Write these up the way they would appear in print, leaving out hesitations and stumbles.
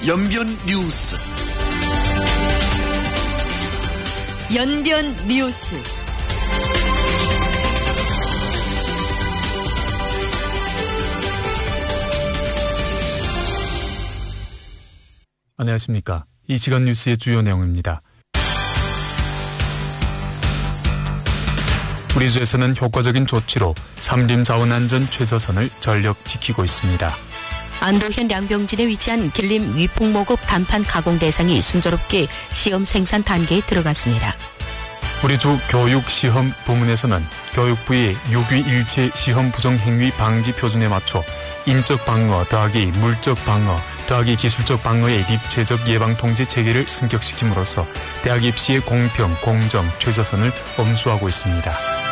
연변 뉴스. 연변 뉴스. 안녕하십니까. 이 시간 뉴스의 주요 내용입니다. 우리 주에서는 효과적인 조치로 삼림자원안전 최저선을 전력 지키고 있습니다. 안도현 양병진에 위치한 길림 위풍모급 단판 가공 대상이 순조롭게 시험 생산 단계에 들어갔습니다. 우리 주 교육시험 부문에서는 교육부의 유기일체 시험 부정 행위 방지 표준에 맞춰 인적 방어 더하기 물적 방어 더하기 기술적 방어의 입체적 예방 통제 체계를 승격시킴으로써 대학 입시의 공평, 공정, 최저선을 엄수하고 있습니다.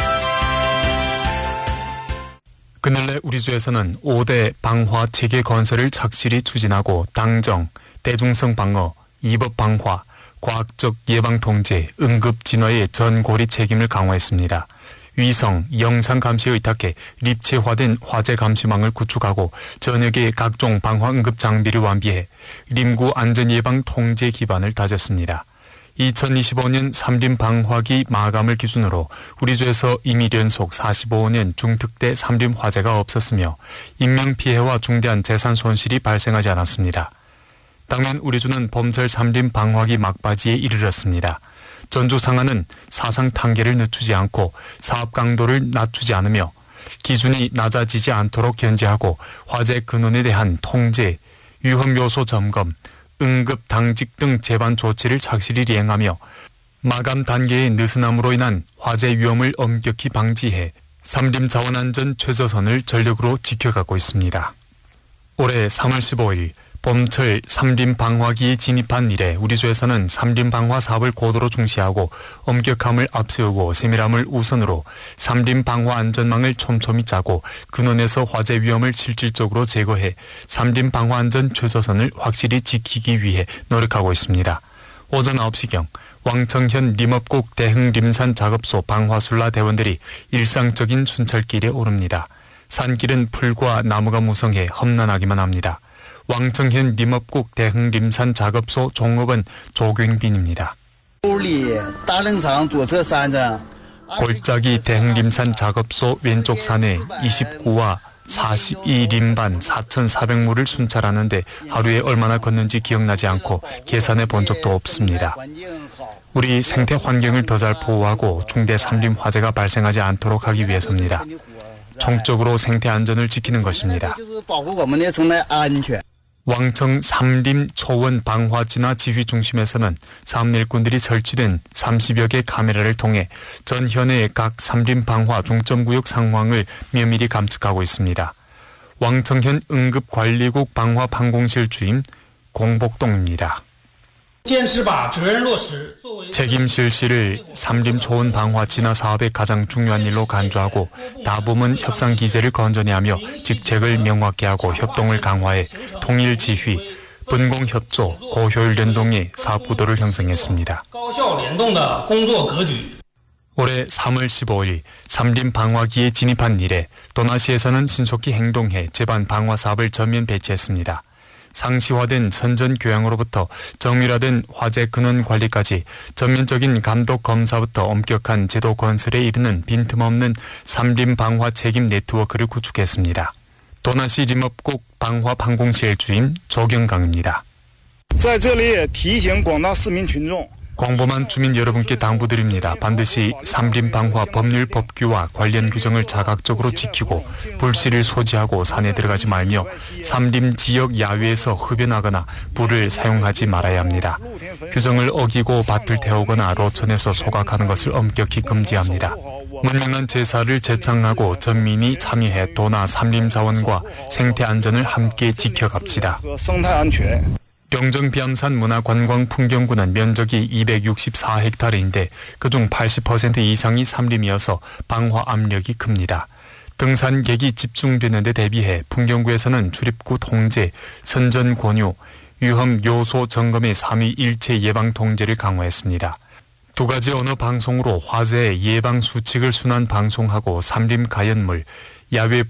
그날래 우리 주에서는 5대 방화 체계 건설을 착실히 추진하고 당정, 대중성 방어, 입업 방화, 과학적 예방 통제, 응급 진화의 전고리 책임을 강화했습니다. 위성, 영상 감시에 의탁해 립체화된 화재 감시망을 구축하고 전역의 각종 방화 응급 장비를 완비해 림구 안전 예방 통제 기반을 다졌습니다. 2025년 삼림 방화기 마감을 기준으로 우리 주에서 이미 연속 45년 중특대 삼림 화재가 없었으며 인명피해와 중대한 재산 손실이 발생하지 않았습니다. 당면 우리 주는 봄철 삼림 방화기 막바지에 이르렀습니다. 전주 상하는 사상 단계를 늦추지 않고 사업 강도를 낮추지 않으며 기준이 낮아지지 않도록 견제하고 화재 근원에 대한 통제, 위험 요소 점검, 응급 당직 등 재반 조치를 착실히 이행하며 마감 단계의 느슨함으로 인한 화재 위험을 엄격히 방지해 삼림 자원안전 최저선을 전력으로 지켜가고 있습니다. 올해 3월 15일 봄철 삼림 방화기에 진입한 이래 우리 주에서는 삼림 방화 사업을 고도로 중시하고 엄격함을 앞세우고 세밀함을 우선으로 삼림 방화 안전망을 촘촘히 짜고 근원에서 화재 위험을 실질적으로 제거해 삼림 방화 안전 최저선을 확실히 지키기 위해 노력하고 있습니다. 오전 9시경 왕청현 림업국 대흥림산 작업소 방화술라 대원들이 일상적인 순찰길에 오릅니다. 산길은 풀과 나무가 무성해 험난하기만 합니다. 왕청현 림업국 대흥림산 작업소 종업원 조경빈입니다. 골짜기 대흥림산 작업소 왼쪽 산에 29와 42림반 4,400무를 순찰하는데 하루에 얼마나 걷는지 기억나지 않고 계산해 본 적도 없습니다. 우리 생태 환경을 더 잘 보호하고 중대 삼림 화재가 발생하지 않도록 하기 위해서입니다. 총적으로 생태 안전을 지키는 것입니다. 왕청 삼림 초원 방화 진화 지휘 중심에서는 사업 일꾼들이 설치된 30여 개 카메라를 통해 전 현해의 각 삼림 방화 중점구역 상황을 면밀히 감측하고 있습니다. 왕청현 응급관리국 방화 판공실 주임 공복동입니다. 책임 실시를 삼림 초원 방화 진화 사업의 가장 중요한 일로 간주하고 다부문 협상 기제를 건전히 하며 직책을 명확히 하고 협동을 강화해 통일 지휘, 분공 협조, 고효율 연동의 사업 구도를 형성했습니다. 올해 3월 15일 삼림 방화기에 진입한 이래 도나시에서는 신속히 행동해 제반 방화 사업을 전면 배치했습니다. 상시화된 선전 교양으로부터 정밀화된 화재 근원 관리까지 전면적인 감독 검사부터 엄격한 제도 건설에 이르는 빈틈없는 삼림 방화 책임 네트워크를 구축했습니다. 도나시 림업국 방화 판공실 주임 조경강입니다. 광범한 주민 여러분께 당부드립니다. 반드시 삼림 방화 법률 법규와 관련 규정을 자각적으로 지키고 불씨를 소지하고 산에 들어가지 말며 삼림 지역 야외에서 흡연하거나 불을 사용하지 말아야 합니다. 규정을 어기고 밭을 태우거나 로천에서 소각하는 것을 엄격히 금지합니다. 문명한 제사를 제창하고 전민이 참여해 도나 삼림 자원과 생태 안전을 함께 지켜갑시다. 영정 비암산 문화관광풍경구는 면적이 264헥타르인데 그중 80% 이상이 삼림이어서 방화 압력이 큽니다. 등산객이 집중되는 데 대비해 풍경구에서는 출입구 통제, 선전 권유, 위험 요소 점검의 3위 일체 예방 통제를 강화했습니다. 두 가지 언어 방송으로 화재 예방 수칙을 순환 방송하고 삼림 가연물, 야외